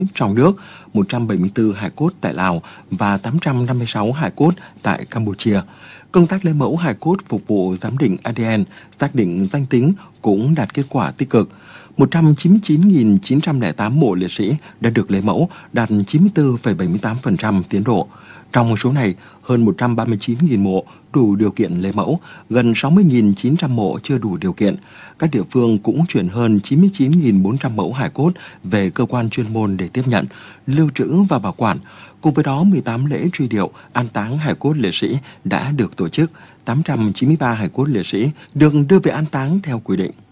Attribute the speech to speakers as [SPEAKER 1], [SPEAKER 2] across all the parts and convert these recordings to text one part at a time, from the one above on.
[SPEAKER 1] trong nước, 174 hài cốt tại Lào và 856 hài cốt tại Campuchia. Công tác lấy mẫu hài cốt phục vụ giám định ADN, xác định danh tính cũng đạt kết quả tích cực. 199.908 mộ liệt sĩ đã được lấy mẫu, đạt 94,78% tiến độ. Trong số này, hơn 139.000 mộ đủ điều kiện lấy mẫu, gần 60.900 mộ chưa đủ điều kiện. Các địa phương cũng chuyển hơn 99.400 mẫu hài cốt về cơ quan chuyên môn để tiếp nhận, lưu trữ và bảo quản. Cùng với đó, 18 lễ truy điệu, an táng hài cốt liệt sĩ đã được tổ chức, 893 hài cốt liệt sĩ được đưa về an táng theo quy định.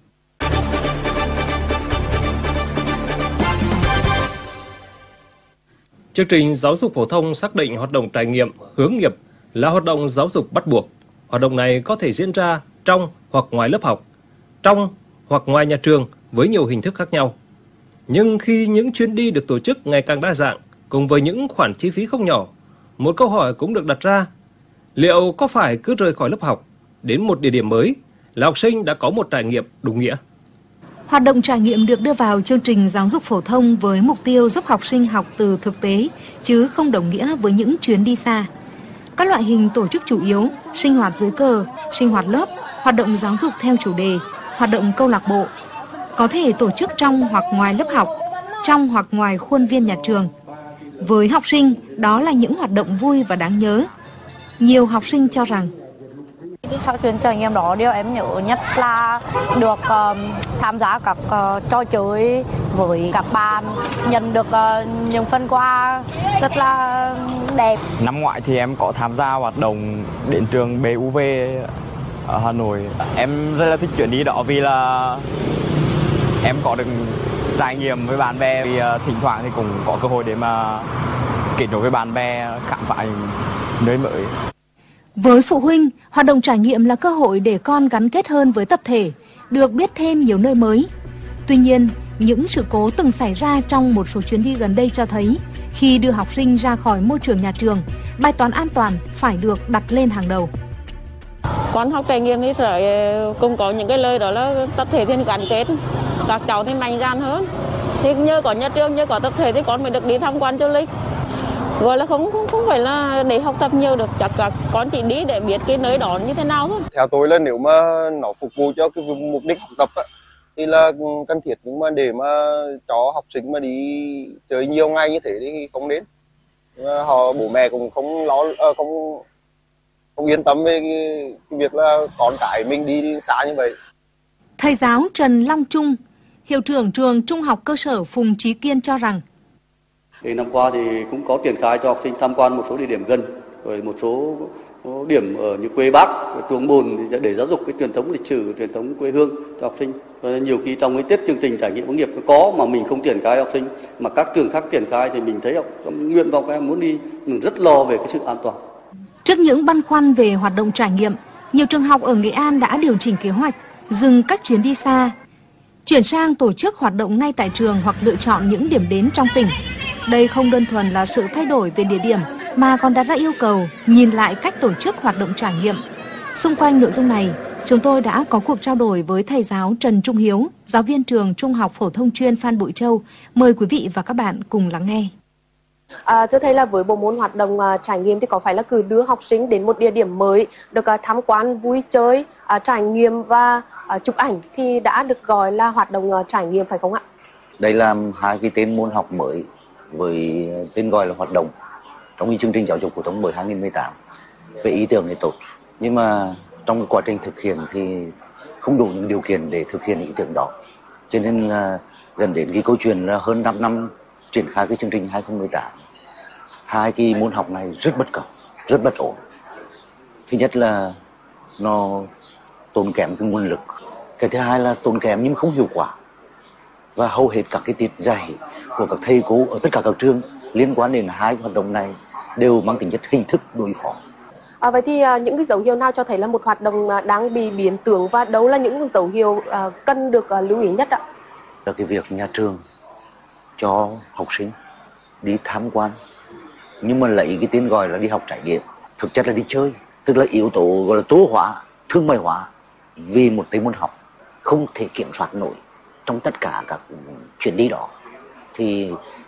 [SPEAKER 2] Chương trình giáo dục phổ thông xác định hoạt động trải nghiệm hướng nghiệp là hoạt động giáo dục bắt buộc. Hoạt động này có thể diễn ra trong hoặc ngoài lớp học, trong hoặc ngoài nhà trường với nhiều hình thức khác nhau. Nhưng khi những chuyến đi được tổ chức ngày càng đa dạng, cùng với những khoản chi phí không nhỏ, một câu hỏi cũng được đặt ra. Liệu có phải cứ rời khỏi lớp học đến một địa điểm mới là học sinh đã có một trải nghiệm đúng nghĩa?
[SPEAKER 3] Hoạt động trải nghiệm được đưa vào chương trình giáo dục phổ thông với mục tiêu giúp học sinh học từ thực tế, chứ không đồng nghĩa với những chuyến đi xa. Các loại hình tổ chức chủ yếu, sinh hoạt dưới cờ, sinh hoạt lớp, hoạt động giáo dục theo chủ đề, hoạt động câu lạc bộ, có thể tổ chức trong hoặc ngoài lớp học, trong hoặc ngoài khuôn viên nhà trường. Với học sinh, đó là những hoạt động vui và đáng nhớ. Nhiều học sinh cho rằng
[SPEAKER 4] sau chuyến trải nghiệm đó, điều em nhớ nhất là được tham gia các trò chơi với các bạn, nhận được những phần quà rất là đẹp.
[SPEAKER 5] Năm ngoái thì em có tham gia hoạt động đến trường BUV ở Hà Nội. Em rất là thích chuyến đi đó vì là em có được trải nghiệm với bạn bè, vì thỉnh thoảng thì cũng có cơ hội để mà kết nối với bạn bè, khám phá nơi mới.
[SPEAKER 3] Với phụ huynh, hoạt động trải nghiệm là cơ hội để con gắn kết hơn với tập thể, được biết thêm nhiều nơi mới. Tuy nhiên, những sự cố từng xảy ra trong một số chuyến đi gần đây cho thấy, khi đưa học sinh ra khỏi môi trường nhà trường, bài toán an toàn phải được đặt lên hàng đầu.
[SPEAKER 6] Con học trải nghiệm thì sẽ cũng có những cái lời đó là tập thể thì gắn kết, các cháu thì mạnh dạn hơn. Thì nhờ có nhà trường, nhờ có tập thể thì con mới được đi tham quan du lịch. Gọi là không phải là để học tập nhiều được, chắc là con chỉ đi để biết cái nơi đó như thế nào thôi.
[SPEAKER 7] Theo tôi là nếu mà nó phục vụ cho cái mục đích học tập thì là cần thiết, nhưng mà để mà cho học sinh mà đi chơi nhiều ngày như thế thì không đến. Bố mẹ cũng không không yên tâm về cái việc là con cái mình đi xa như vậy.
[SPEAKER 3] Thầy giáo Trần Long Trung, hiệu trưởng trường Trung học cơ sở Phùng Chí Kiên cho rằng
[SPEAKER 8] năm qua thì cũng có triển khai cho học sinh tham quan một số địa điểm gần, rồi một số điểm ở như quê Bác, Tuồng Bồn để giáo dục cái truyền thống lịch sử, truyền thống quê hương cho học sinh. Và nhiều khi trong cái tiết chương trình trải nghiệm hướng nghiệp có mà mình không triển khai học sinh, mà các trường khác triển khai thì mình thấy nguyện vọng các em muốn đi, mình rất lo về cái sự an toàn.
[SPEAKER 3] Trước những băn khoăn về hoạt động trải nghiệm, nhiều trường học ở Nghệ An đã điều chỉnh kế hoạch, dừng các chuyến đi xa, chuyển sang tổ chức hoạt động ngay tại trường hoặc lựa chọn những điểm đến trong tỉnh. Đây không đơn thuần là sự thay đổi về địa điểm, mà còn đặt ra yêu cầu nhìn lại cách tổ chức hoạt động trải nghiệm. Xung quanh nội dung này, chúng tôi đã có cuộc trao đổi với thầy giáo Trần Trung Hiếu, giáo viên trường Trung học phổ thông chuyên Phan Bội Châu. Mời quý vị và các bạn cùng lắng nghe.
[SPEAKER 9] Thưa thầy, là với bộ môn hoạt động trải nghiệm thì có phải là cứ đưa học sinh đến một địa điểm mới, được tham quan, vui chơi, trải nghiệm và chụp ảnh thì đã được gọi là hoạt động trải nghiệm phải không ạ?
[SPEAKER 10] Đây là hai cái tên môn học mới với tên gọi là hoạt động trong cái chương trình giáo dục phổ thông mới 2018. Về ý tưởng thì tốt, nhưng mà trong cái quá trình thực hiện thì không đủ những điều kiện để thực hiện ý tưởng đó, cho nên là dẫn đến cái câu chuyện là hơn 5 năm triển khai cái chương trình 2018, hai cái môn học này rất bất cập, rất bất ổn. Thứ nhất là nó tốn kém cái nguồn lực, cái thứ hai là tốn kém nhưng không hiệu quả, và hầu hết các cái tiết dạy của các thầy cô ở tất cả các trường liên quan đến hai hoạt động này đều mang tính chất hình thức đối phó.
[SPEAKER 9] Vậy thì những cái dấu hiệu nào cho thấy là một hoạt động đang bị biến tướng, và đâu là những dấu hiệu cần được lưu ý nhất ạ?
[SPEAKER 10] Là cái việc nhà trường cho học sinh đi tham quan, nhưng mà lấy cái tên gọi là đi học trải nghiệm, thực chất là đi chơi, tức là yếu tố gọi là tố hóa, thương mại hóa vì một cái môn học không thể kiểm soát nổi trong tất cả các chuyến đi đó, thì